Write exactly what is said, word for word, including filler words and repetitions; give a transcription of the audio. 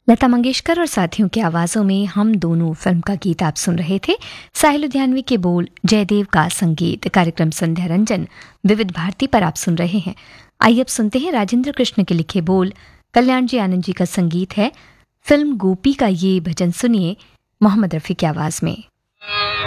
लता मंगेशकर और साथियों की आवाज़ों में हम दोनों फिल्म का गीत आप सुन रहे थे। साहिल लुधियानवी के बोल, जयदेव का संगीत। कार्यक्रम संध्या रंजन विविध भारती पर आप सुन रहे हैं। आइए अब सुनते हैं राजेंद्र कृष्ण के लिखे बोल, कल्याण जी आनंद जी का संगीत है। फिल्म गोपी का ये भजन सुनिए मोहम्मद रफ़ी की आवाज़ में।